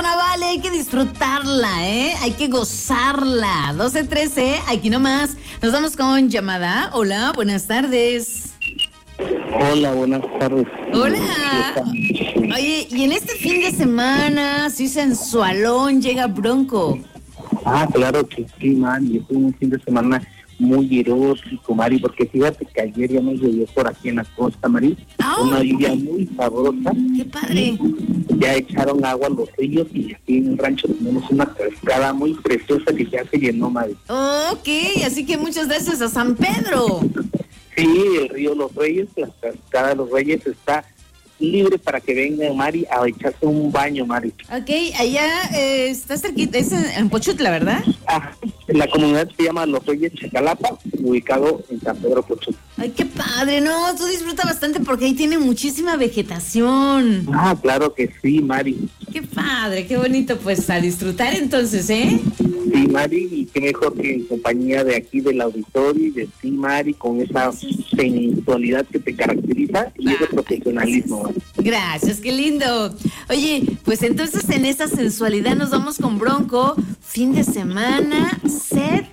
carnaval, hay que disfrutarla, ¿eh? Hay que gozarla. 12:13, aquí nomás. Nos vamos con llamada. Hola, buenas tardes. Hola, buenas tardes. Hola. Oye, y en este fin de semana, sí, sensualón, llega Bronco. Ah, claro que sí, Mari. Es un fin de semana muy erótico, Mari, porque fíjate que ayer ya nos llovió por aquí en la costa, Mari. ¡Oh! Una lluvia muy sabrosa. ¡Qué padre! Ya echaron agua a los ríos y aquí en el rancho tenemos una cascada muy preciosa que ya se llenó, Mari. Ok, así que muchas gracias a San Pedro. Sí, el río Los Reyes, la cascada de los Reyes está libre para que venga, Mari, a echarse un baño, Mari. Ok, allá está cerquita, es en Pochutla, ¿verdad? La comunidad se llama Los Reyes Chacalapa, ubicado en San Pedro Pochutla. Ay, qué padre, no, tú disfruta bastante porque ahí tiene muchísima vegetación. Ah, claro que sí, Mari. Qué padre, qué bonito, pues a disfrutar entonces, ¿eh? Sí, Mari, y qué mejor que en compañía de aquí del auditorio y de ti, Mari, con esa sensualidad que te caracteriza y ese profesionalismo. Gracias, qué lindo. Oye, pues entonces en esa sensualidad nos vamos con Bronco, fin de semana, Sed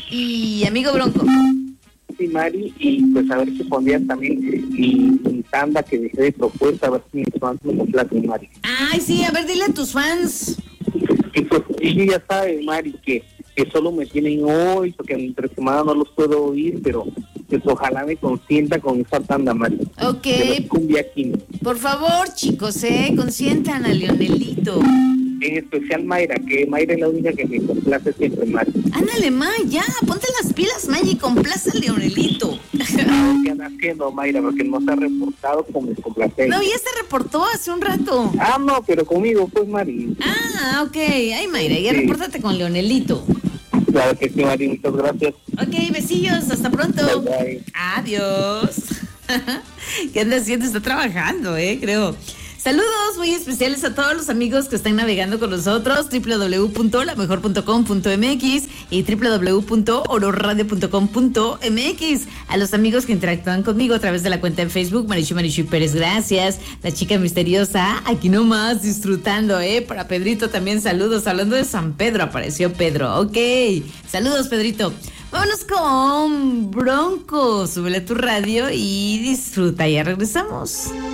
y amigo Bronco. Sí, Mari, y pues a ver si pondrías también mi tanda que dejé de propuesta, a ver si mis fans me complacen, Mari. Ay, sí, a ver, dile a tus fans. Y pues ellos ya saben, Mari, que solo me tienen hoy, porque entre semana no los puedo oír, pero pues ojalá me consienta con esa tanda, Mari. Ok. De los Cumbia King. Por favor, chicos, consientan a Leonelito. En especial Mayra, que Mayra es la única que me complace siempre, Mari. Ándale, May, ya, ponte las pilas, May, y complace a Leonelito. ¿Qué anda haciendo, Mayra? Porque no se ha reportado con mis complacencias. No, ya se reportó hace un rato. Ah, no, pero conmigo, pues, Mari. Ah, ok. Ay, Mayra, ya repórtate con Leonelito. Claro que sí, Mari, muchas gracias. Ok, besillos, hasta pronto. Bye, bye. Adiós. ¿Qué anda haciendo? Está trabajando, creo. Saludos muy especiales a todos los amigos que están navegando con nosotros, www.lamejor.com.mx y www.ororadio.com.mx. A los amigos que interactúan conmigo a través de la cuenta en Facebook, Marichu Pérez, gracias. La chica misteriosa, aquí nomás disfrutando, Para Pedrito también saludos. Hablando de San Pedro, apareció Pedro. Ok, saludos, Pedrito. Vámonos con Bronco. Súbele a tu radio y disfruta. Ya regresamos.